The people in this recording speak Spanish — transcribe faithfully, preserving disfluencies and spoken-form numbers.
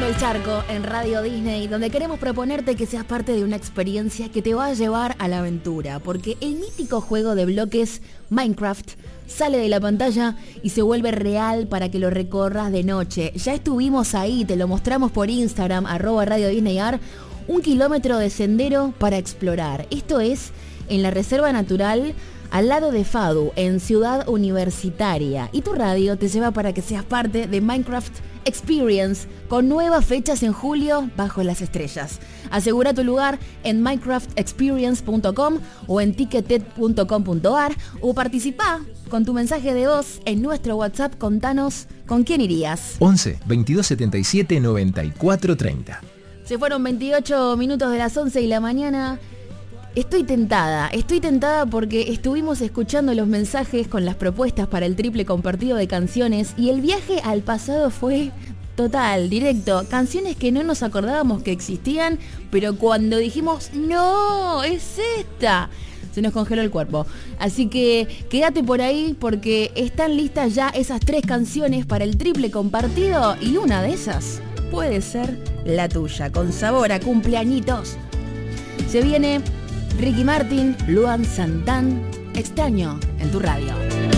Cruzando el charco en Radio Disney, donde queremos proponerte que seas parte de una experiencia que te va a llevar a la aventura, porque el mítico juego de bloques Minecraft sale de la pantalla y se vuelve real para que lo recorras de noche. Ya estuvimos ahí, te lo mostramos por Instagram, arroba Radio Disney Ar, un kilómetro de sendero para explorar. Esto es en la Reserva Natural al lado de Fadu, en Ciudad Universitaria. Y tu radio te lleva para que seas parte de Minecraft Experience, con nuevas fechas en julio bajo las estrellas. Asegura tu lugar en minecraft experience punto com o en ticketed punto com punto ar o participa con tu mensaje de voz en nuestro WhatsApp. Contanos con quién irías. once, veintidós setenta y siete, noventa y cuatro treinta. Se fueron veintiocho minutos de las once de la mañana. Estoy tentada, estoy tentada porque estuvimos escuchando los mensajes con las propuestas para el triple compartido de canciones y el viaje al pasado fue total, directo. Canciones que no nos acordábamos que existían, pero cuando dijimos, ¡no! ¡Es esta! Se nos congeló el cuerpo. Así que quédate por ahí porque están listas ya esas tres canciones para el triple compartido y una de esas puede ser la tuya, con sabor a cumpleañitos. Se viene Ricky Martin, Luan Santana, Extraño en tu radio.